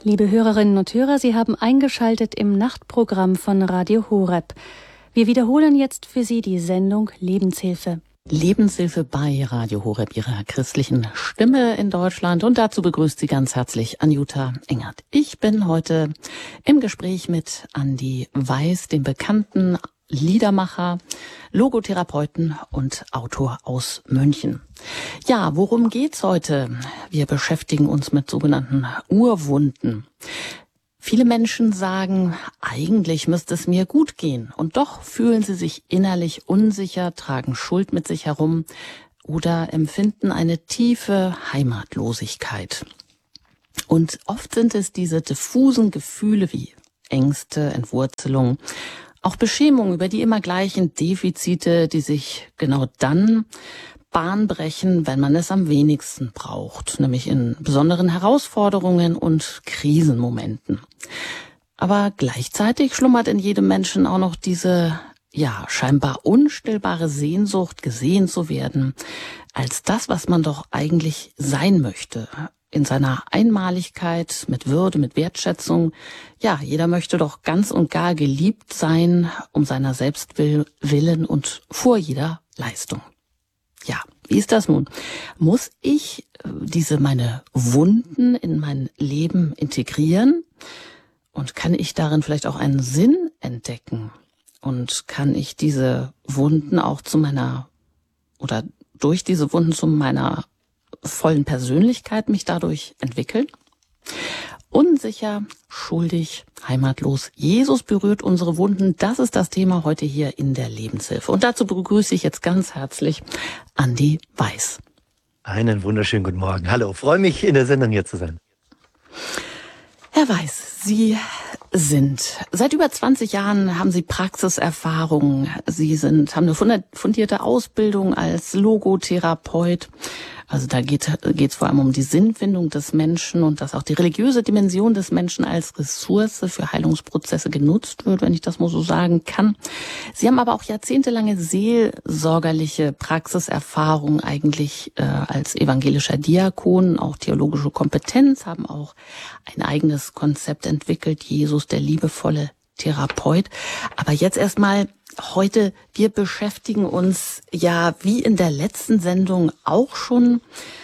Liebe Hörerinnen und Hörer, Sie haben eingeschaltet im Nachtprogramm von Radio Horeb. Wir wiederholen jetzt für Sie die Sendung Lebenshilfe. Lebenshilfe bei Radio Horeb, Ihrer christlichen Stimme in Deutschland. Und dazu begrüßt Sie ganz herzlich Anjuta Engert. Ich bin heute im Gespräch mit Andi Weiß, dem bekannten Liedermacher, Logotherapeuten und Autor aus München. Ja, worum geht's heute? Wir beschäftigen uns mit sogenannten Urwunden. Viele Menschen sagen, eigentlich müsste es mir gut gehen. Und doch fühlen sie sich innerlich unsicher, tragen Schuld mit sich herum oder empfinden eine tiefe Heimatlosigkeit. Und oft sind es diese diffusen Gefühle wie Ängste, Entwurzelung, auch Beschämung über die immer gleichen Defizite, die sich genau dann Bahn brechen, wenn man es am wenigsten braucht, nämlich in besonderen Herausforderungen und Krisenmomenten. Aber gleichzeitig schlummert in jedem Menschen auch noch diese, scheinbar unstillbare Sehnsucht, gesehen zu werden, als das, was man doch eigentlich sein möchte. In seiner Einmaligkeit, mit Würde, mit Wertschätzung. Ja, jeder möchte doch ganz und gar geliebt sein, um seiner selbst willen und vor jeder Leistung. Ja, wie ist das nun? Muss ich meine Wunden in mein Leben integrieren? Und kann ich darin vielleicht auch einen Sinn entdecken? Und kann ich diese Wunden auch durch diese Wunden zu meiner vollen Persönlichkeit mich dadurch entwickeln? Unsicher, schuldig, heimatlos. Jesus berührt unsere Wunden. Das ist das Thema heute hier in der Lebenshilfe. Und dazu begrüße ich jetzt ganz herzlich Andi Weiß. Einen wunderschönen guten Morgen. Hallo, freue mich, in der Sendung hier zu sein. Herr Weiß, Sie seit über 20 Jahren haben Sie Praxiserfahrung. Sie haben eine fundierte Ausbildung als Logotherapeut. Also da geht's vor allem um die Sinnfindung des Menschen und dass auch die religiöse Dimension des Menschen als Ressource für Heilungsprozesse genutzt wird, wenn ich das mal so sagen kann. Sie haben aber auch jahrzehntelange seelsorgerliche Praxiserfahrung eigentlich als evangelischer Diakon, auch theologische Kompetenz, haben auch ein eigenes Konzept entwickelt, Jesus, der liebevolle Therapeut. Aber jetzt erstmal heute, wir beschäftigen uns ja wie in der letzten Sendung auch schon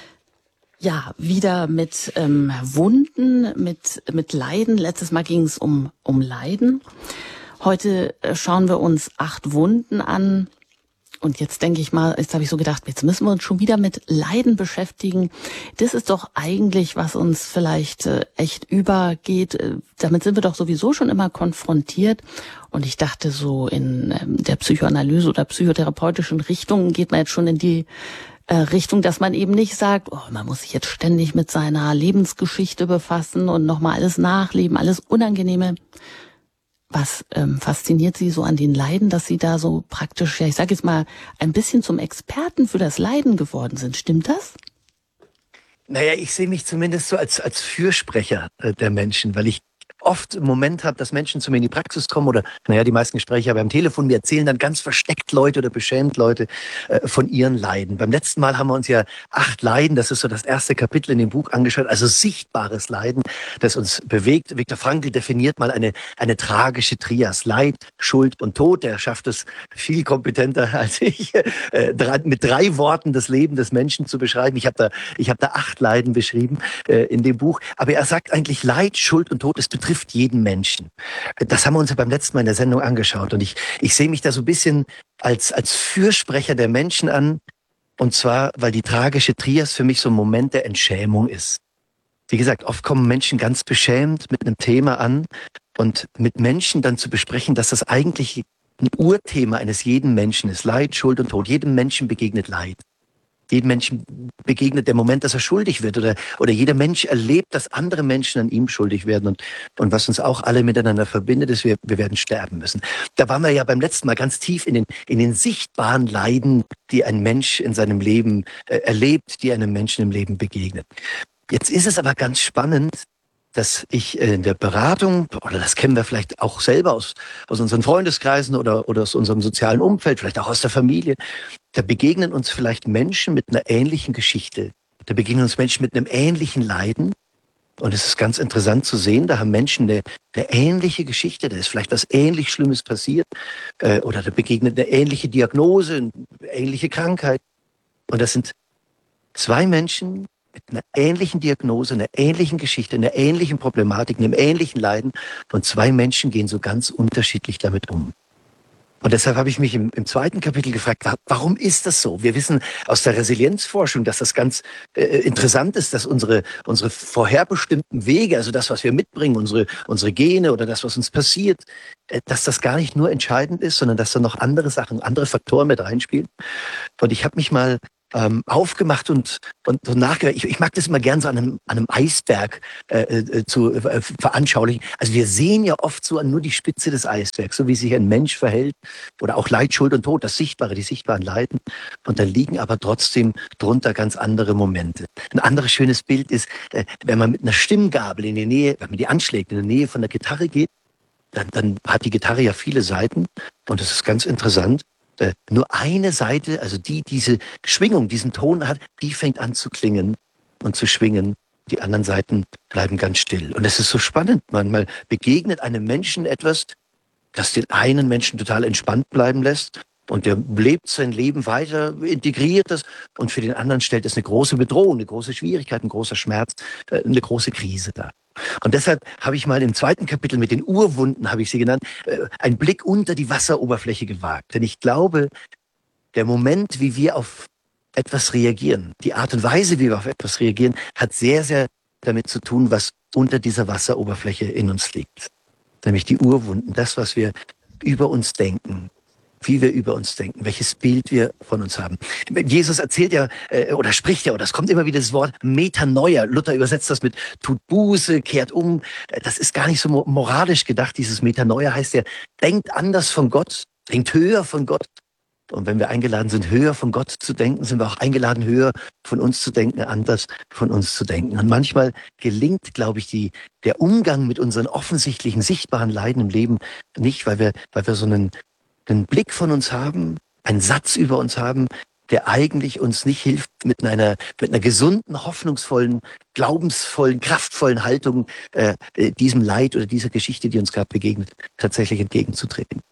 wieder mit Wunden, mit Leiden. Letztes Mal ging es um Leiden. Heute schauen wir uns 8 Wunden an. Und jetzt denke ich mal, jetzt habe ich so gedacht, jetzt müssen wir uns schon wieder mit Leiden beschäftigen. Das ist doch eigentlich, was uns vielleicht echt übergeht. Damit sind wir doch sowieso schon immer konfrontiert. Und ich dachte so, in der Psychoanalyse oder psychotherapeutischen Richtung geht man jetzt schon in die Richtung, dass man eben nicht sagt, man muss sich jetzt ständig mit seiner Lebensgeschichte befassen und nochmal alles nachleben, alles Unangenehme. Was fasziniert Sie so an den Leiden, dass Sie da so praktisch, ich sage jetzt mal, ein bisschen zum Experten für das Leiden geworden sind? Stimmt das? Naja, ich sehe mich zumindest so als Fürsprecher der Menschen, weil ich oft einen Moment habe, dass Menschen zu mir in die Praxis kommen oder, die meisten Gespräche habe ich am Telefon, mir erzählen dann ganz versteckt Leute oder beschämt Leute von ihren Leiden. Beim letzten Mal haben wir uns ja 8 Leiden, das ist so das erste Kapitel in dem Buch angeschaut, also sichtbares Leiden, das uns bewegt. Viktor Frankl definiert mal eine tragische Trias, Leid, Schuld und Tod. Der schafft es viel kompetenter als ich, mit 3 Worten das Leben des Menschen zu beschreiben. Ich habe da 8 Leiden beschrieben in dem Buch, aber er sagt eigentlich Leid, Schuld und Tod, es betrifft jeden Menschen. Das haben wir uns ja beim letzten Mal in der Sendung angeschaut und ich sehe mich da so ein bisschen als Fürsprecher der Menschen an, und zwar, weil die tragische Trias für mich so ein Moment der Entschämung ist. Wie gesagt, oft kommen Menschen ganz beschämt mit einem Thema an und mit Menschen dann zu besprechen, dass das eigentlich ein Urthema eines jeden Menschen ist. Leid, Schuld und Tod. Jedem Menschen begegnet Leid. Jedem Menschen begegnet der Moment, dass er schuldig wird oder jeder Mensch erlebt, dass andere Menschen an ihm schuldig werden und was uns auch alle miteinander verbindet, ist, wir werden sterben müssen. Da waren wir ja beim letzten Mal ganz tief in den sichtbaren Leiden, die ein Mensch in seinem Leben erlebt, die einem Menschen im Leben begegnet. Jetzt ist es aber ganz spannend, dass ich in der Beratung, oder das kennen wir vielleicht auch selber aus unseren Freundeskreisen oder aus unserem sozialen Umfeld, vielleicht auch aus der Familie, da begegnen uns vielleicht Menschen mit einer ähnlichen Geschichte. Da begegnen uns Menschen mit einem ähnlichen Leiden. Und es ist ganz interessant zu sehen, da haben Menschen eine ähnliche Geschichte, da ist vielleicht was ähnlich Schlimmes passiert oder da begegnet eine ähnliche Diagnose, eine ähnliche Krankheit. Und das sind zwei Menschen mit einer ähnlichen Diagnose, einer ähnlichen Geschichte, einer ähnlichen Problematik, einem ähnlichen Leiden. Und zwei Menschen gehen so ganz unterschiedlich damit um. Und deshalb habe ich mich im zweiten Kapitel gefragt, warum ist das so? Wir wissen aus der Resilienzforschung, dass das ganz interessant ist, dass unsere vorherbestimmten Wege, also das, was wir mitbringen, unsere Gene oder das, was uns passiert, dass das gar nicht nur entscheidend ist, sondern dass da noch andere Sachen, andere Faktoren mit reinspielen. Und ich habe mich mal aufgemacht und so nachgedacht. Ich mag das immer gern so an einem Eisberg zu veranschaulichen. Also wir sehen ja oft so nur die Spitze des Eisbergs, so wie sich ein Mensch verhält oder auch Leid, Schuld und Tod, das Sichtbare, die sichtbaren Leiden. Und da liegen aber trotzdem drunter ganz andere Momente. Ein anderes schönes Bild ist, wenn man mit einer Stimmgabel in die Nähe, wenn man die anschlägt, in der Nähe von der Gitarre geht, dann hat die Gitarre ja viele Saiten und das ist ganz interessant. Nur eine Seite, also die diese Schwingung, diesen Ton hat, die fängt an zu klingen und zu schwingen. Die anderen Seiten bleiben ganz still. Und es ist so spannend. Manchmal begegnet einem Menschen etwas, das den einen Menschen total entspannt bleiben lässt. Und der lebt sein Leben weiter, integriert das. Und für den anderen stellt es eine große Bedrohung, eine große Schwierigkeit, ein großer Schmerz, eine große Krise dar. Und deshalb habe ich mal im zweiten Kapitel mit den Urwunden, habe ich sie genannt, einen Blick unter die Wasseroberfläche gewagt. Denn ich glaube, der Moment, wie wir auf etwas reagieren, die Art und Weise, wie wir auf etwas reagieren, hat sehr, sehr damit zu tun, was unter dieser Wasseroberfläche in uns liegt. Nämlich die Urwunden, das, was wir über uns denken, wie wir über uns denken, welches Bild wir von uns haben. Jesus erzählt ja oder spricht ja, oder es kommt immer wieder das Wort Metanoia. Luther übersetzt das mit tut Buße, kehrt um. Das ist gar nicht so moralisch gedacht. Dieses Metanoia heißt ja, denkt anders von Gott, denkt höher von Gott. Und wenn wir eingeladen sind, höher von Gott zu denken, sind wir auch eingeladen, höher von uns zu denken, anders von uns zu denken. Und manchmal gelingt, glaube ich, der Umgang mit unseren offensichtlichen, sichtbaren Leiden im Leben nicht, weil wir so einen Blick von uns haben, einen Satz über uns haben, der eigentlich uns nicht hilft, mit einer gesunden, hoffnungsvollen, glaubensvollen, kraftvollen Haltung diesem Leid oder dieser Geschichte, die uns gerade begegnet, tatsächlich entgegenzutreten.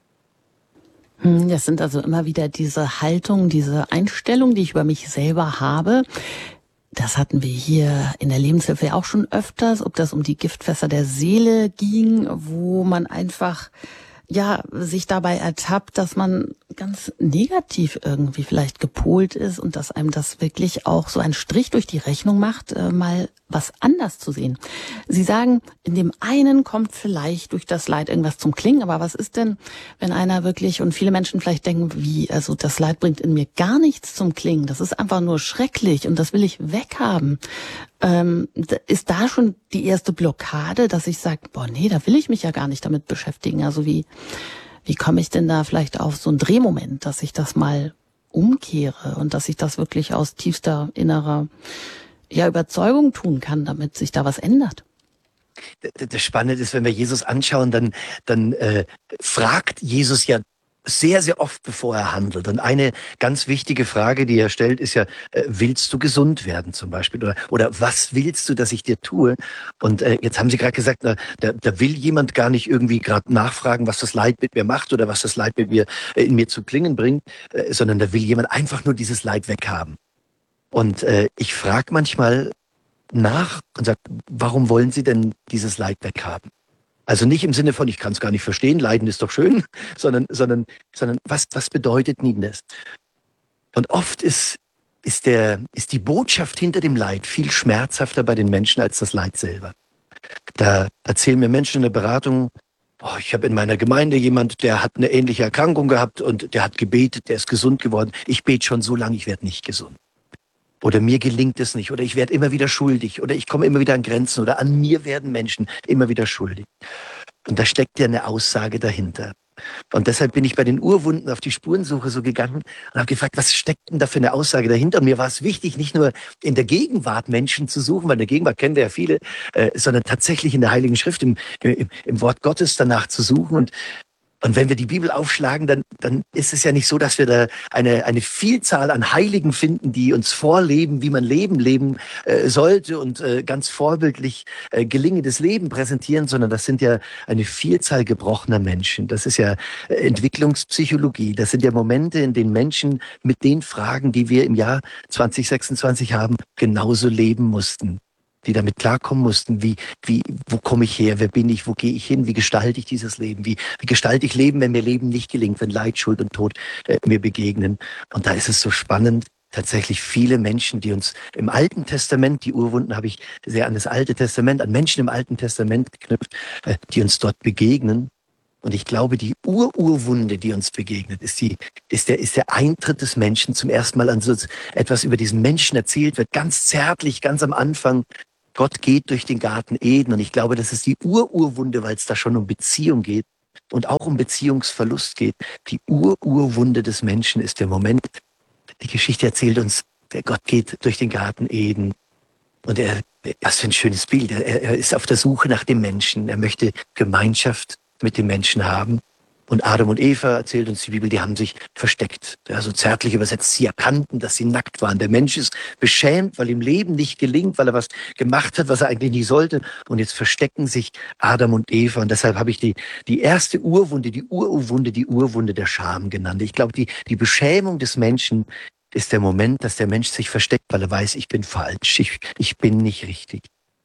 Das sind also immer wieder diese Haltung, diese Einstellung, die ich über mich selber habe. Das hatten wir hier in der Lebenshilfe ja auch schon öfters, ob das um die Giftfässer der Seele ging, wo man einfach sich dabei ertappt, dass man ganz negativ irgendwie vielleicht gepolt ist und dass einem das wirklich auch so einen Strich durch die Rechnung macht, mal was anders zu sehen. Sie sagen, in dem einen kommt vielleicht durch das Leid irgendwas zum Klingen, aber was ist denn, wenn einer wirklich, und viele Menschen vielleicht denken, also das Leid bringt in mir gar nichts zum Klingen, das ist einfach nur schrecklich und das will ich weghaben. Ist da schon die erste Blockade, dass ich sage, nee, da will ich mich ja gar nicht damit beschäftigen. Also wie komme ich denn da vielleicht auf so einen Drehmoment, dass ich das mal umkehre und dass ich das wirklich aus tiefster innerer Überzeugung tun kann, damit sich da was ändert? Das Spannende ist, wenn wir Jesus anschauen, dann fragt Jesus ja sehr, sehr oft, bevor er handelt. Und eine ganz wichtige Frage, die er stellt, ist ja, willst du gesund werden zum Beispiel? Oder was willst du, dass ich dir tue? Und jetzt haben Sie gerade gesagt, da will jemand gar nicht irgendwie gerade nachfragen, was das Leid mit mir macht oder was das Leid mit mir in mir zu klingen bringt, sondern da will jemand einfach nur dieses Leid weghaben. Und ich frage manchmal nach und sage, warum wollen Sie denn dieses Leid weghaben? Also nicht im Sinne von, ich kann es gar nicht verstehen, Leiden ist doch schön, sondern was bedeutet Ihnen das? Und oft ist die Botschaft hinter dem Leid viel schmerzhafter bei den Menschen als das Leid selber. Da erzählen mir Menschen in der Beratung, ich habe in meiner Gemeinde jemand, der hat eine ähnliche Erkrankung gehabt und der hat gebetet, der ist gesund geworden. Ich bete schon so lange, ich werde nicht gesund. Oder mir gelingt es nicht, oder ich werde immer wieder schuldig, oder ich komme immer wieder an Grenzen, oder an mir werden Menschen immer wieder schuldig. Und da steckt ja eine Aussage dahinter. Und deshalb bin ich bei den Urwunden auf die Spurensuche so gegangen und habe gefragt, was steckt denn da für eine Aussage dahinter? Und mir war es wichtig, nicht nur in der Gegenwart Menschen zu suchen, weil in der Gegenwart kennen wir ja viele, sondern tatsächlich in der Heiligen Schrift, im Wort Gottes danach zu suchen. Und Und wenn wir die Bibel aufschlagen, dann ist es ja nicht so, dass wir da eine Vielzahl an Heiligen finden, die uns vorleben, wie man leben sollte und ganz vorbildlich gelingendes Leben präsentieren, sondern das sind ja eine Vielzahl gebrochener Menschen. Das ist ja Entwicklungspsychologie. Das sind ja Momente, in denen Menschen mit den Fragen, die wir im Jahr 2026 haben, genauso leben mussten. Die damit klarkommen mussten, wo komme ich her, wer bin ich, wo gehe ich hin, wie gestalte ich dieses Leben, wie gestalte ich Leben, wenn mir Leben nicht gelingt, wenn Leid, Schuld und Tod mir begegnen. Und da ist es so spannend, tatsächlich viele Menschen, die uns im Alten Testament, die Urwunden habe ich sehr an das Alte Testament, an Menschen im Alten Testament geknüpft, die uns dort begegnen. Und ich glaube, die Urwunde, die uns begegnet, ist der Eintritt des Menschen zum ersten Mal an so etwas über diesen Menschen erzählt wird, ganz zärtlich, ganz am Anfang. Gott geht durch den Garten Eden und ich glaube, das ist die Urwunde, weil es da schon um Beziehung geht und auch um Beziehungsverlust geht. Die Urwunde des Menschen ist der Moment, die Geschichte erzählt uns, der Gott geht durch den Garten Eden und was für ein schönes Bild, er ist auf der Suche nach dem Menschen, er möchte Gemeinschaft mit dem Menschen haben. Und Adam und Eva, erzählt uns die Bibel, die haben sich versteckt. Ja, so zärtlich übersetzt, sie erkannten, dass sie nackt waren. Der Mensch ist beschämt, weil ihm Leben nicht gelingt, weil er was gemacht hat, was er eigentlich nicht sollte. Und jetzt verstecken sich Adam und Eva. Und deshalb habe ich die erste Urwunde, die Urwunde der Scham genannt. Ich glaube, die Beschämung des Menschen ist der Moment, dass der Mensch sich versteckt, weil er weiß, ich bin falsch, ich bin nicht richtig.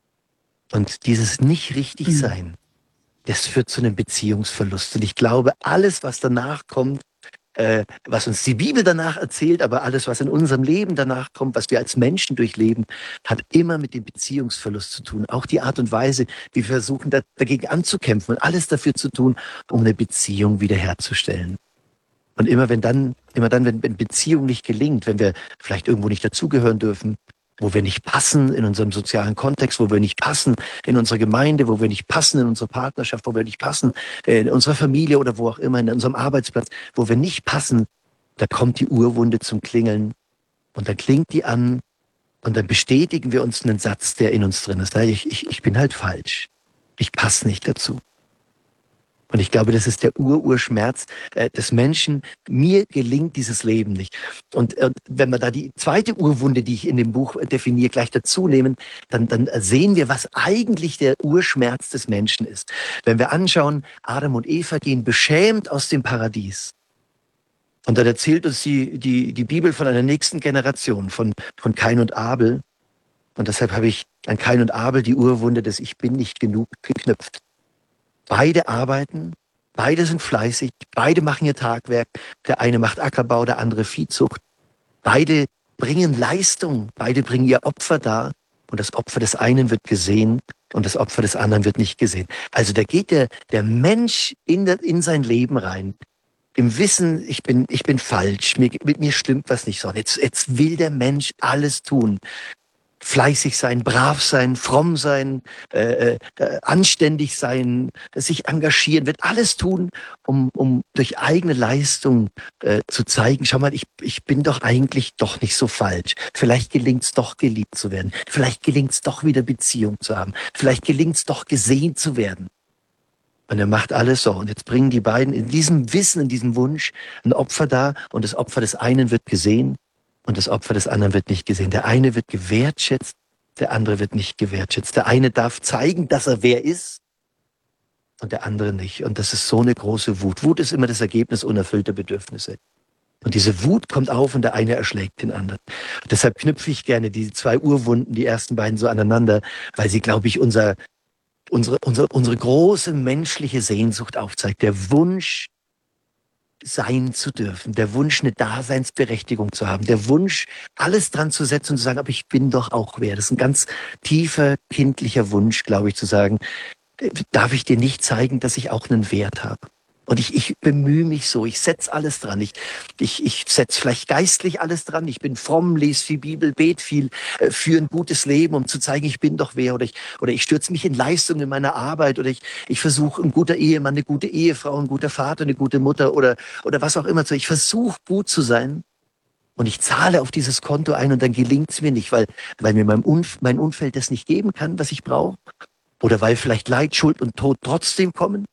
Und dieses nicht richtig sein, das führt zu einem Beziehungsverlust. Und ich glaube, alles, was danach kommt, was uns die Bibel danach erzählt, aber alles, was in unserem Leben danach kommt, was wir als Menschen durchleben, hat immer mit dem Beziehungsverlust zu tun. Auch die Art und Weise, wie wir versuchen, dagegen anzukämpfen und alles dafür zu tun, um eine Beziehung wiederherzustellen. Und immer dann, wenn Beziehung nicht gelingt, wenn wir vielleicht irgendwo nicht dazugehören dürfen, wo wir nicht passen in unserem sozialen Kontext, wo wir nicht passen in unserer Gemeinde, wo wir nicht passen in unserer Partnerschaft, wo wir nicht passen in unserer Familie oder wo auch immer, in unserem Arbeitsplatz, wo wir nicht passen, da kommt die Urwunde zum Klingeln und dann klingt die an und dann bestätigen wir uns einen Satz, der in uns drin ist. Ich bin halt falsch. Ich passe nicht dazu. Und ich glaube, das ist der Urschmerz des Menschen. Mir gelingt dieses Leben nicht. Und wenn wir da die zweite Urwunde, die ich in dem Buch definiere, gleich dazu nehmen, dann sehen wir, was eigentlich der Urschmerz des Menschen ist. Wenn wir anschauen, Adam und Eva gehen beschämt aus dem Paradies. Und dann erzählt uns die Bibel von einer nächsten Generation, von Kain und Abel. Und deshalb habe ich an Kain und Abel die Urwunde des Ich bin nicht genug geknüpft. Beide arbeiten, beide sind fleißig, beide machen ihr Tagwerk. Der eine macht Ackerbau, der andere Viehzucht. Beide bringen Leistung, beide bringen ihr Opfer dar. Und das Opfer des einen wird gesehen und das Opfer des anderen wird nicht gesehen. Also da geht der Mensch in sein Leben rein. Im Wissen, ich bin falsch, mit mir stimmt was nicht so. Jetzt will der Mensch alles tun. Fleißig sein, brav sein, fromm sein, anständig sein, sich engagieren, wird alles tun, um durch eigene Leistung zu zeigen, schau mal, ich bin doch eigentlich doch nicht so falsch. Vielleicht gelingt's doch, geliebt zu werden. Vielleicht gelingt's doch, wieder Beziehung zu haben. Vielleicht gelingt's doch, gesehen zu werden. Und er macht alles so. Und jetzt bringen die beiden in diesem Wissen, in diesem Wunsch ein Opfer dar und das Opfer des einen wird gesehen. Und das Opfer des anderen wird nicht gesehen. Der eine wird gewertschätzt, der andere wird nicht gewertschätzt. Der eine darf zeigen, dass er wer ist und der andere nicht. Und das ist so eine große Wut. Wut ist immer das Ergebnis unerfüllter Bedürfnisse. Und diese Wut kommt auf und der eine erschlägt den anderen. Und deshalb knüpfe ich gerne die zwei Urwunden, die ersten beiden so aneinander, weil sie, glaube ich, unsere große menschliche Sehnsucht aufzeigt. Der Wunsch, sein zu dürfen, der Wunsch, eine Daseinsberechtigung zu haben, der Wunsch, alles dran zu setzen und zu sagen, aber ich bin doch auch wer. Das ist ein ganz tiefer, kindlicher Wunsch, glaube ich, zu sagen, darf ich dir nicht zeigen, dass ich auch einen Wert habe? Und ich bemühe mich so, ich setze alles dran. Ich setze vielleicht geistlich alles dran. Ich bin fromm, lese viel Bibel, bete viel, für ein gutes Leben, um zu zeigen, ich bin doch wer. Oder ich stürze mich in Leistung in meiner Arbeit. Oder ich versuche, ein guter Ehemann, eine gute Ehefrau, ein guter Vater, eine gute Mutter oder was auch immer. Ich versuche, gut zu sein. Und ich zahle auf dieses Konto ein und dann gelingt es mir nicht, weil mir mein Umfeld das nicht geben kann, was ich brauche. Oder weil vielleicht Leid, Schuld und Tod trotzdem kommen.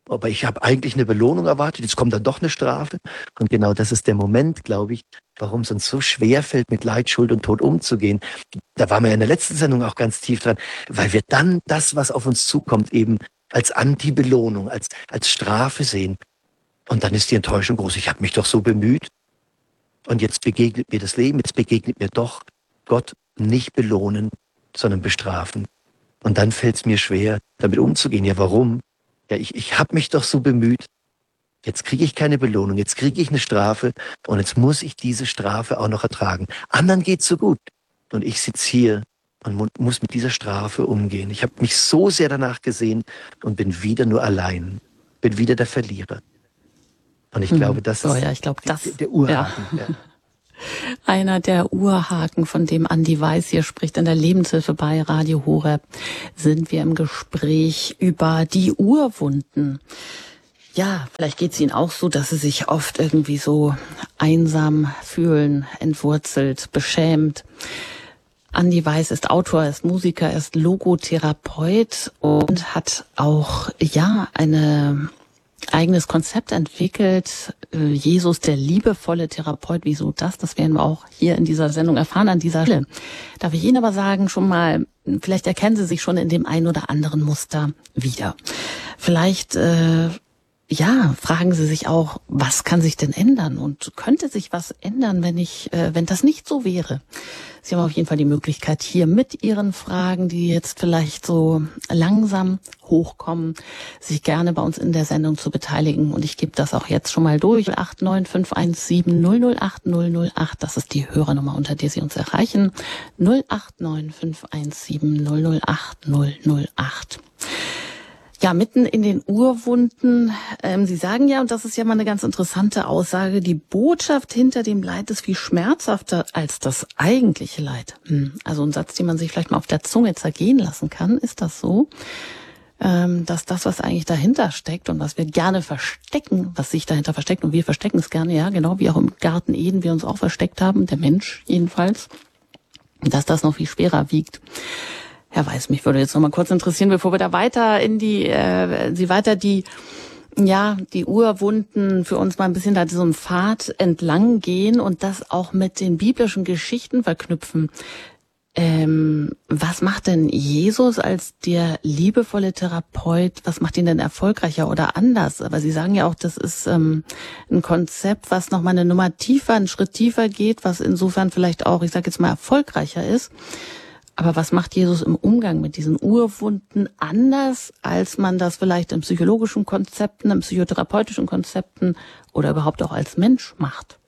aber ich habe eigentlich eine Belohnung erwartet, jetzt kommt dann doch eine Strafe. Und genau das ist der Moment, glaube ich, warum es uns so schwer fällt, mit Leid, Schuld und Tod umzugehen. Da waren wir in der letzten Sendung auch ganz tief dran, weil wir dann das, was auf uns zukommt, eben als Anti-Belohnung, als Strafe sehen. Und dann ist die Enttäuschung groß. Ich habe mich doch so bemüht und jetzt begegnet mir das Leben, jetzt begegnet mir doch Gott nicht belohnen, sondern bestrafen. Und dann fällt es mir schwer, damit umzugehen. Ja, warum? Ja, ich habe mich doch so bemüht. Jetzt kriege ich keine Belohnung, jetzt kriege ich eine Strafe und jetzt muss ich diese Strafe auch noch ertragen. Anderen geht's so gut und ich sitze hier und muss mit dieser Strafe umgehen. Ich habe mich so sehr danach gesehen und bin wieder nur allein, bin wieder der Verlierer. Und ich glaube, das ist der Urhaken. Ja. Einer der Urhaken, von dem Andi Weiß hier spricht, in der Lebenshilfe bei Radio Horeb, sind wir im Gespräch über die Urwunden. Ja, vielleicht geht es Ihnen auch so, dass Sie sich oft irgendwie so einsam fühlen, entwurzelt, beschämt. Andi Weiß ist Autor, ist Musiker, ist Logotherapeut und hat auch, ein eigenes Konzept entwickelt. Jesus, der liebevolle Therapeut. Wieso das? Das werden wir auch hier in dieser Sendung erfahren, an dieser Stelle. Darf ich Ihnen aber sagen, schon mal, vielleicht erkennen Sie sich schon in dem einen oder anderen Muster wieder. Vielleicht fragen Sie sich auch, was kann sich denn ändern und könnte sich was ändern, wenn das nicht so wäre? Sie haben auf jeden Fall die Möglichkeit, hier mit Ihren Fragen, die jetzt vielleicht so langsam hochkommen, sich gerne bei uns in der Sendung zu beteiligen. Und ich gebe das auch jetzt schon mal durch. 089 517 008 008, das ist die Hörernummer, unter der Sie uns erreichen. 089 517 008 008. Ja, mitten in den Urwunden. Sie sagen ja, und das ist ja mal eine ganz interessante Aussage, die Botschaft hinter dem Leid ist viel schmerzhafter als das eigentliche Leid. Also ein Satz, den man sich vielleicht mal auf der Zunge zergehen lassen kann. Ist das so? Dass das, was eigentlich dahinter steckt und was wir gerne verstecken, was sich dahinter versteckt, und wir verstecken es gerne, ja, genau wie auch im Garten Eden wir uns auch versteckt haben, der Mensch jedenfalls, dass das noch viel schwerer wiegt. Herr Weiß, mich würde jetzt noch mal kurz interessieren, bevor wir da weiter in die Urwunden für uns mal ein bisschen da so einen Pfad entlang gehen und das auch mit den biblischen Geschichten verknüpfen. Was macht denn Jesus als der liebevolle Therapeut, was macht ihn denn erfolgreicher oder anders? Aber Sie sagen ja auch, das ist ein Konzept, was noch mal eine Nummer tiefer, einen Schritt tiefer geht, was insofern vielleicht auch, ich sage jetzt mal, erfolgreicher ist. Aber was macht Jesus im Umgang mit diesen Urwunden anders, als man das vielleicht in psychologischen Konzepten, in psychotherapeutischen Konzepten oder überhaupt auch als Mensch macht?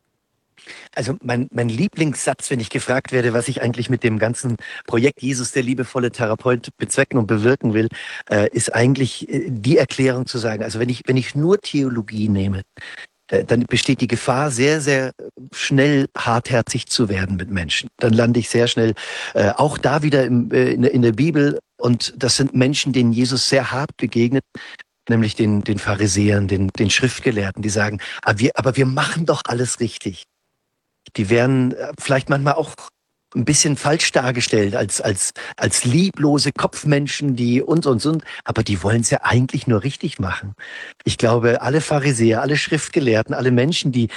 Also mein Lieblingssatz, wenn ich gefragt werde, was ich eigentlich mit dem ganzen Projekt Jesus, der liebevolle Therapeut, bezwecken und bewirken will, ist eigentlich die Erklärung zu sagen, also wenn ich nur Theologie nehme, dann besteht die Gefahr, sehr, sehr schnell hartherzig zu werden mit Menschen. Dann lande ich sehr schnell auch da wieder in der Bibel. Und das sind Menschen, denen Jesus sehr hart begegnet, nämlich den Pharisäern, den Schriftgelehrten, die sagen, aber wir machen doch alles richtig. Die werden vielleicht manchmal auch ein bisschen falsch dargestellt als lieblose Kopfmenschen, die und, aber die wollen es ja eigentlich nur richtig machen. Ich glaube, alle Pharisäer, alle Schriftgelehrten, alle Menschen, die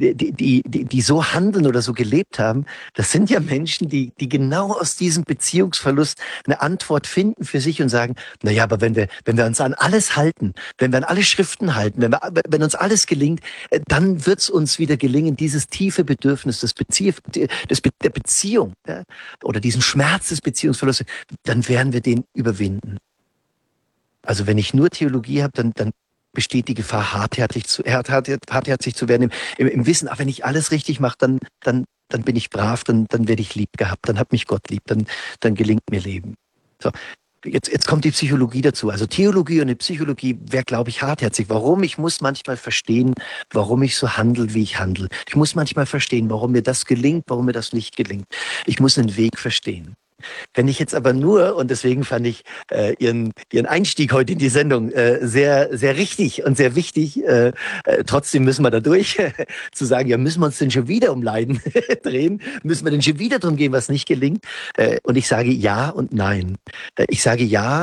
so handeln oder so gelebt haben, das sind ja Menschen, die genau aus diesem Beziehungsverlust eine Antwort finden für sich und sagen, na ja, aber wenn wir uns an alles halten, wenn wir an alle Schriften halten, wenn uns alles gelingt, dann wird es uns wieder gelingen, dieses tiefe Bedürfnis der Beziehung, ja, oder diesen Schmerz des Beziehungsverlustes, dann werden wir den überwinden. Also wenn ich nur Theologie habe, dann besteht die Gefahr, hartherzig zu werden, im Wissen, wenn ich alles richtig mache, dann bin ich brav, dann werde ich lieb gehabt, dann hat mich Gott lieb, dann gelingt mir Leben. So. Jetzt kommt die Psychologie dazu. Also Theologie und die Psychologie wäre, glaube ich, hartherzig. Warum? Ich muss manchmal verstehen, warum ich so handle, wie ich handle. Ich muss manchmal verstehen, warum mir das gelingt, warum mir das nicht gelingt. Ich muss einen Weg verstehen. Wenn ich jetzt aber nur, und deswegen fand ich Ihren Einstieg heute in die Sendung sehr, sehr richtig und sehr wichtig, trotzdem müssen wir da durch, zu sagen, ja, müssen wir uns denn schon wieder um Leiden drehen? Müssen wir denn schon wieder drum gehen, was nicht gelingt? Und ich sage ja und nein. Ich sage ja,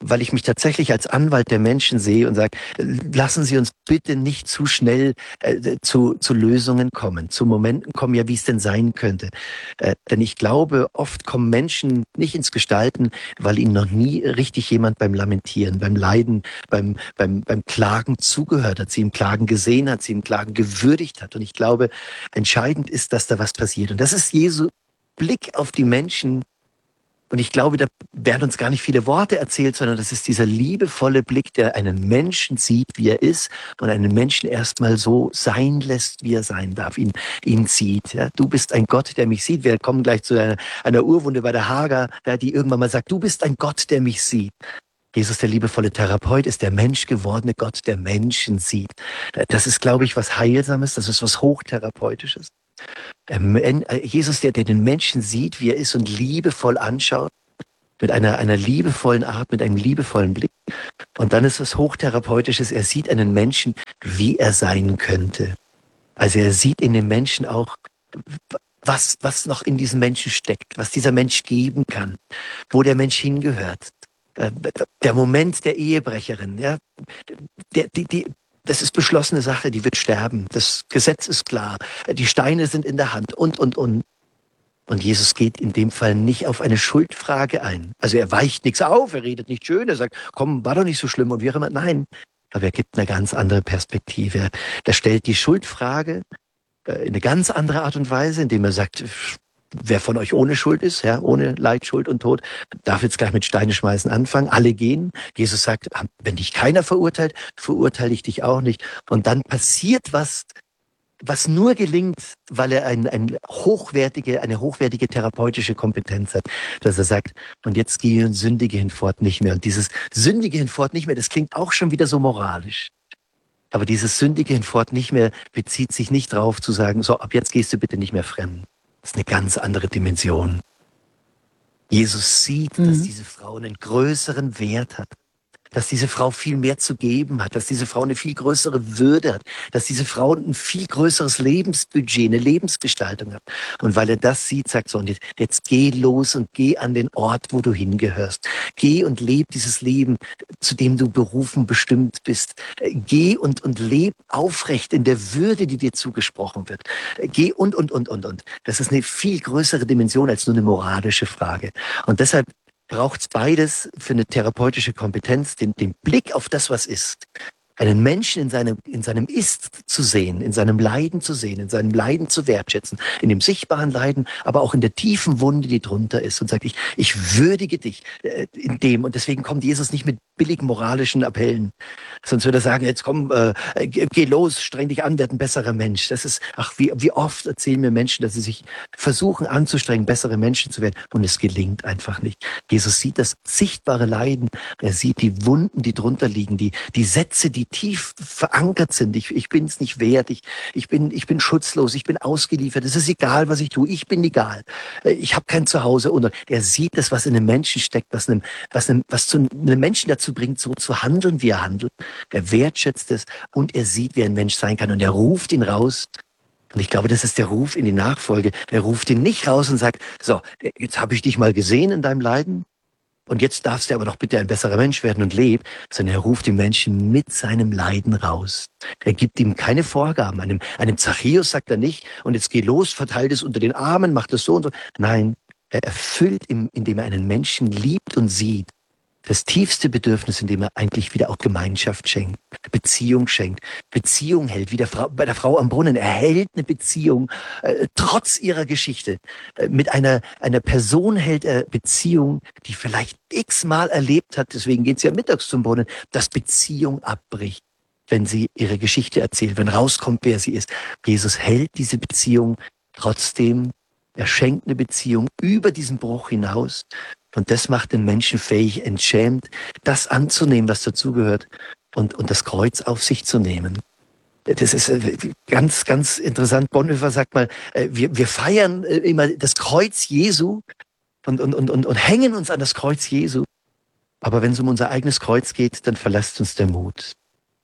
weil ich mich tatsächlich als Anwalt der Menschen sehe und sage, lassen Sie uns bitte nicht zu schnell zu Lösungen kommen, zu Momenten kommen, ja, wie es denn sein könnte. Denn ich glaube, oft kommen Menschen nicht ins Gestalten, weil ihnen noch nie richtig jemand beim Lamentieren, beim Leiden, beim Klagen zugehört hat, sie im Klagen gesehen hat, sie im Klagen gewürdigt hat. Und ich glaube, entscheidend ist, dass da was passiert. Und das ist Jesu Blick auf die Menschen. Und ich glaube, da werden uns gar nicht viele Worte erzählt, sondern das ist dieser liebevolle Blick, der einen Menschen sieht, wie er ist und einen Menschen erstmal so sein lässt, wie er sein darf, ihn sieht. Ja, du bist ein Gott, der mich sieht. Wir kommen gleich zu einer Urwunde bei der Hagar, die irgendwann mal sagt, du bist ein Gott, der mich sieht. Jesus, der liebevolle Therapeut, ist der menschgewordene Gott, der Menschen sieht. Das ist, glaube ich, was Heilsames, das ist was Hochtherapeutisches. Jesus, der den Menschen sieht, wie er ist und liebevoll anschaut, mit einer liebevollen Art, mit einem liebevollen Blick. Und dann ist was Hochtherapeutisches, er sieht einen Menschen, wie er sein könnte. Also er sieht in dem Menschen auch, was noch in diesem Menschen steckt, was dieser Mensch geben kann, wo der Mensch hingehört. Der Moment der Ehebrecherin, ja, das ist beschlossene Sache, die wird sterben. Das Gesetz ist klar. Die Steine sind in der Hand und. Und Jesus geht in dem Fall nicht auf eine Schuldfrage ein. Also er weicht nichts auf, er redet nicht schön, er sagt, komm, war doch nicht so schlimm und wie auch immer. Nein, aber er gibt eine ganz andere Perspektive. Er stellt die Schuldfrage in eine ganz andere Art und Weise, indem er sagt, wer von euch ohne Schuld ist, ja, ohne Leid, Schuld und Tod, darf jetzt gleich mit Steine schmeißen anfangen. Alle gehen. Jesus sagt, wenn dich keiner verurteilt, verurteile ich dich auch nicht. Und dann passiert was nur gelingt, weil er eine hochwertige therapeutische Kompetenz hat, dass er sagt, und jetzt gehe und sündige hinfort nicht mehr. Und dieses sündige hinfort nicht mehr, das klingt auch schon wieder so moralisch. Aber dieses sündige hinfort nicht mehr bezieht sich nicht darauf zu sagen, so, ab jetzt gehst du bitte nicht mehr fremd. Das ist eine ganz andere Dimension. Jesus sieht, dass diese Frau einen größeren Wert hat, dass diese Frau viel mehr zu geben hat, dass diese Frau eine viel größere Würde hat, dass diese Frau ein viel größeres Lebensbudget, eine Lebensgestaltung hat. Und weil er das sieht, sagt so, und jetzt geh los und geh an den Ort, wo du hingehörst. Geh und leb dieses Leben, zu dem du berufen, bestimmt bist. Geh und leb aufrecht in der Würde, die dir zugesprochen wird. Geh und. Das ist eine viel größere Dimension als nur eine moralische Frage. Und deshalb braucht es beides für eine therapeutische Kompetenz, den Blick auf das, was ist. Einen Menschen in seinem Ist zu sehen, in seinem Leiden zu sehen, in seinem Leiden zu wertschätzen, in dem sichtbaren Leiden, aber auch in der tiefen Wunde, die drunter ist und sagt, ich würdige dich in dem. Und deswegen kommt Jesus nicht mit billigen moralischen Appellen. Sonst würde er sagen, jetzt komm, geh los, streng dich an, werd ein besserer Mensch. Das ist, wie oft erzählen mir Menschen, dass sie sich versuchen anzustrengen, bessere Menschen zu werden. Und es gelingt einfach nicht. Jesus sieht das sichtbare Leiden. Er sieht die Wunden, die drunter liegen, die Sätze, die tief verankert sind. Ich bin es nicht wert. Ich bin schutzlos. Ich bin ausgeliefert. Es ist egal, was ich tue. Ich bin egal. Ich habe kein Zuhause. Und er sieht das, was in einem Menschen steckt, was zu einem Menschen dazu bringt, so zu handeln, wie er handelt. Er wertschätzt es und er sieht, wie ein Mensch sein kann. Und er ruft ihn raus. Und ich glaube, das ist der Ruf in die Nachfolge. Er ruft ihn nicht raus und sagt, so, jetzt habe ich dich mal gesehen in deinem Leiden. Und jetzt darfst du aber doch bitte ein besserer Mensch werden und leben, sondern er ruft den Menschen mit seinem Leiden raus. Er gibt ihm keine Vorgaben. Einem Zachäus sagt er nicht, und jetzt geh los, verteilt es unter den Armen, macht es so und so. Nein, er erfüllt ihm, indem er einen Menschen liebt und sieht, das tiefste Bedürfnis, indem er eigentlich wieder auch Gemeinschaft schenkt, Beziehung schenkt, Beziehung hält, wie bei der Frau am Brunnen. Er hält eine Beziehung, trotz ihrer Geschichte. Mit einer Person hält er Beziehung, die vielleicht x-mal erlebt hat, deswegen geht sie ja mittags zum Brunnen, dass Beziehung abbricht, wenn sie ihre Geschichte erzählt, wenn rauskommt, wer sie ist. Jesus hält diese Beziehung trotzdem, er schenkt eine Beziehung über diesen Bruch hinaus. Und das macht den Menschen fähig, entschämt, das anzunehmen, was dazugehört und das Kreuz auf sich zu nehmen. Das ist ganz, ganz interessant. Bonhoeffer sagt mal, wir feiern immer das Kreuz Jesu und hängen uns an das Kreuz Jesu. Aber wenn es um unser eigenes Kreuz geht, dann verlässt uns der Mut.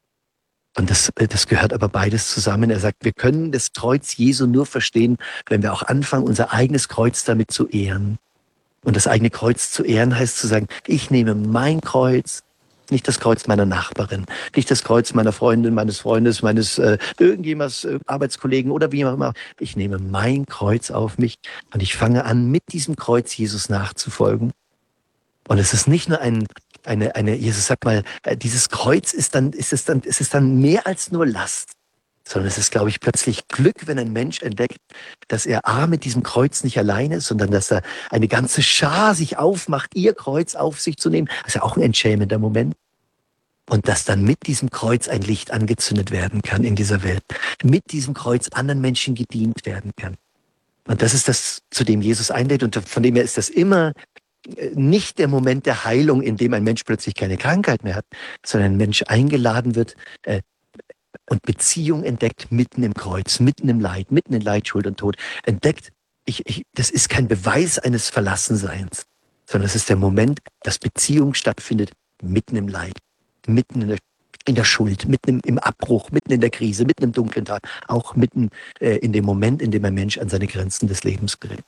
Und das gehört aber beides zusammen. Er sagt, wir können das Kreuz Jesu nur verstehen, wenn wir auch anfangen, unser eigenes Kreuz damit zu ehren. Und das eigene Kreuz zu ehren heißt zu sagen, ich nehme mein Kreuz, nicht das Kreuz meiner Nachbarin, nicht das Kreuz meiner Freundin, meines Freundes, meines irgendjemandes, Arbeitskollegen oder wie auch immer. Ich nehme mein Kreuz auf mich und ich fange an, mit diesem Kreuz Jesus nachzufolgen. Und es ist nicht nur Jesus sagt mal, dieses Kreuz ist es dann mehr als nur Last, sondern es ist, glaube ich, plötzlich Glück, wenn ein Mensch entdeckt, dass er mit diesem Kreuz nicht alleine ist, sondern dass er eine ganze Schar sich aufmacht, ihr Kreuz auf sich zu nehmen. Das ist ja auch ein entschämender Moment. Und dass dann mit diesem Kreuz ein Licht angezündet werden kann in dieser Welt. Mit diesem Kreuz anderen Menschen gedient werden kann. Und das ist das, zu dem Jesus einlädt. Und von dem her ist das immer nicht der Moment der Heilung, in dem ein Mensch plötzlich keine Krankheit mehr hat, sondern ein Mensch eingeladen wird, und Beziehung entdeckt mitten im Kreuz, mitten im Leid, mitten in Leid, Schuld und Tod. Entdeckt, das ist kein Beweis eines Verlassenseins, sondern es ist der Moment, dass Beziehung stattfindet mitten im Leid, mitten in der Schuld, mitten im Abbruch, mitten in der Krise, mitten im dunklen Tag, auch mitten in dem Moment, in dem ein Mensch an seine Grenzen des Lebens gerät.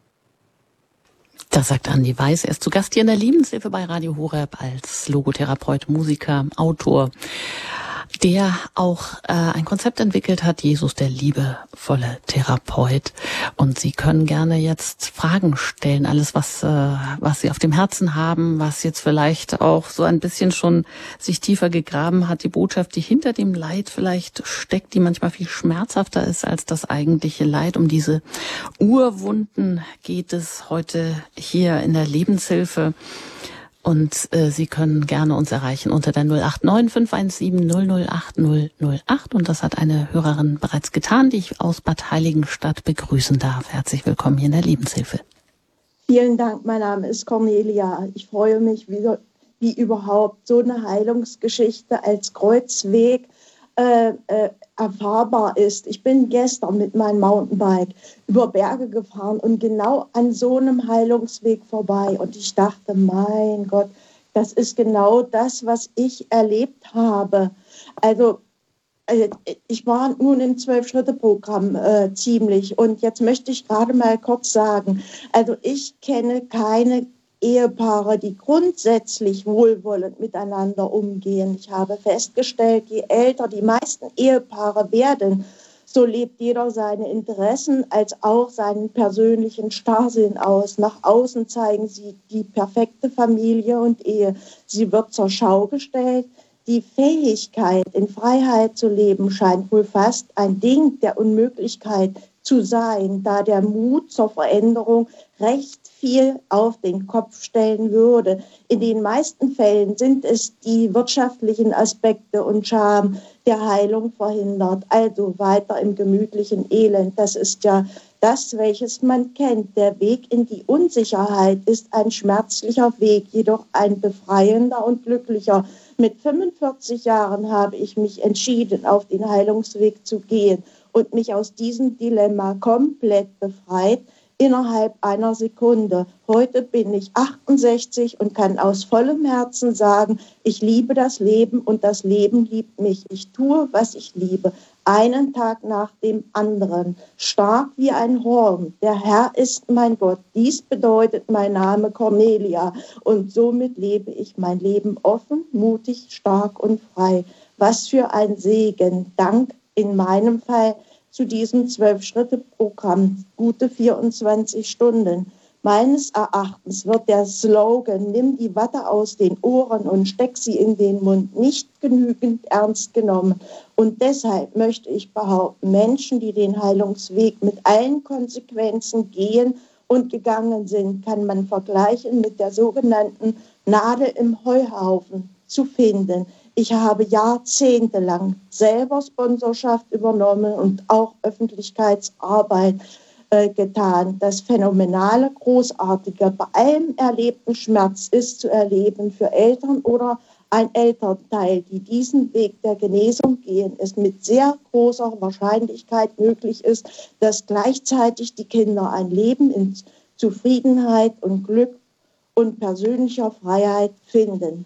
Das sagt Andi Weiß. Er ist zu Gast hier in der Lebenshilfe bei Radio Horeb als Logotherapeut, Musiker, Autor, der auch ein Konzept entwickelt hat, Jesus, der liebevolle Therapeut. Und Sie können gerne jetzt Fragen stellen, alles, was Sie auf dem Herzen haben, was jetzt vielleicht auch so ein bisschen schon sich tiefer gegraben hat, die Botschaft, die hinter dem Leid vielleicht steckt, die manchmal viel schmerzhafter ist als das eigentliche Leid. Um diese Urwunden geht es heute hier in der Lebenshilfe. Und Sie können gerne uns erreichen unter der 089 517 008 008. Und das hat eine Hörerin bereits getan, die ich aus Bad Heiligenstadt begrüßen darf. Herzlich willkommen hier in der Lebenshilfe. Vielen Dank, mein Name ist Cornelia. Ich freue mich, wie überhaupt so eine Heilungsgeschichte als Kreuzweg erfahrbar ist. Ich bin gestern mit meinem Mountainbike über Berge gefahren und genau an so einem Heilungsweg vorbei. Und ich dachte, mein Gott, das ist genau das, was ich erlebt habe. Also ich war nun im 12-Schritte-Programm ziemlich. Und jetzt möchte ich gerade mal kurz sagen, also ich kenne keine Ehepaare, die grundsätzlich wohlwollend miteinander umgehen. Ich habe festgestellt, je älter die meisten Ehepaare werden, so lebt jeder seine Interessen als auch seinen persönlichen Starrsinn aus. Nach außen zeigen sie die perfekte Familie und Ehe. Sie wird zur Schau gestellt. Die Fähigkeit, in Freiheit zu leben, scheint wohl fast ein Ding der Unmöglichkeit zu sein, da der Mut zur Veränderung recht viel auf den Kopf stellen würde. In den meisten Fällen sind es die wirtschaftlichen Aspekte und Scham der Heilung verhindert. Also weiter im gemütlichen Elend. Das ist ja das, welches man kennt. Der Weg in die Unsicherheit ist ein schmerzlicher Weg, jedoch ein befreiender und glücklicher. Mit 45 Jahren habe ich mich entschieden, auf den Heilungsweg zu gehen und mich aus diesem Dilemma komplett befreit innerhalb einer Sekunde. Heute bin ich 68 und kann aus vollem Herzen sagen, ich liebe das Leben und das Leben liebt mich. Ich tue, was ich liebe, einen Tag nach dem anderen, stark wie ein Horn. Der Herr ist mein Gott. Dies bedeutet mein Name Cornelia und somit lebe ich mein Leben offen, mutig, stark und frei. Was für ein Segen. Dank in meinem Fall zu diesem 12-Schritte-Programm, gute 24 Stunden. Meines Erachtens wird der Slogan, nimm die Watte aus den Ohren und steck sie in den Mund, nicht genügend ernst genommen. Und deshalb möchte ich behaupten, Menschen, die den Heilungsweg mit allen Konsequenzen gehen und gegangen sind, kann man vergleichen mit der sogenannten Nadel im Heuhaufen zu finden. Ich habe jahrzehntelang selber Sponsorschaft übernommen und auch Öffentlichkeitsarbeit getan. Das Phänomenale, Großartige bei allem erlebten Schmerz ist zu erleben für Eltern oder ein Elternteil, die diesen Weg der Genesung gehen, es mit sehr großer Wahrscheinlichkeit möglich ist, dass gleichzeitig die Kinder ein Leben in Zufriedenheit und Glück und persönlicher Freiheit finden.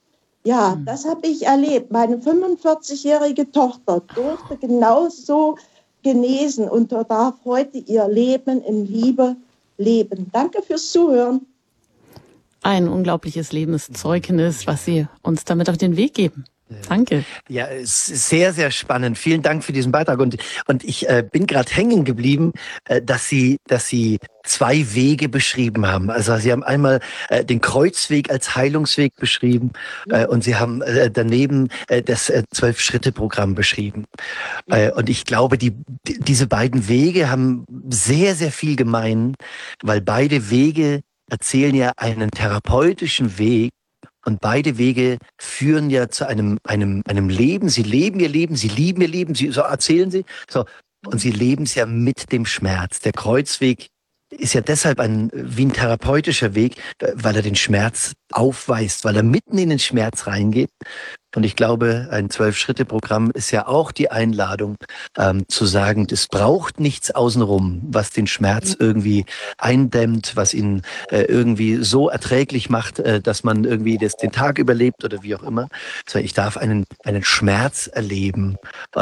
Ja, das habe ich erlebt. Meine 45-jährige Tochter durfte genauso genesen und darf heute ihr Leben in Liebe leben. Danke fürs Zuhören. Ein unglaubliches Lebenszeugnis, was Sie uns damit auf den Weg geben. Danke. Ja, es ist sehr, sehr spannend. Vielen Dank für diesen Beitrag. Und ich bin gerade hängen geblieben, dass Sie 2 Wege beschrieben haben. Also Sie haben einmal den Kreuzweg als Heilungsweg beschrieben und Sie haben daneben das 12-Schritte-Programm beschrieben. Und ich glaube, diese beiden Wege haben sehr, sehr viel gemein, weil beide Wege erzählen ja einen therapeutischen Weg. Und beide Wege führen ja zu einem Leben. Sie leben ihr Leben, sie lieben ihr Leben, so erzählen sie. So. Und sie leben es ja mit dem Schmerz. Der Kreuzweg ist ja deshalb wie ein therapeutischer Weg, weil er den Schmerz aufweist, weil er mitten in den Schmerz reingeht. Und ich glaube, ein 12-Schritte-Programm ist ja auch die Einladung, zu sagen, es braucht nichts außenrum, was den Schmerz irgendwie eindämmt, was ihn irgendwie so erträglich macht, dass man irgendwie den Tag überlebt oder wie auch immer. Sondern ich darf einen Schmerz erleben.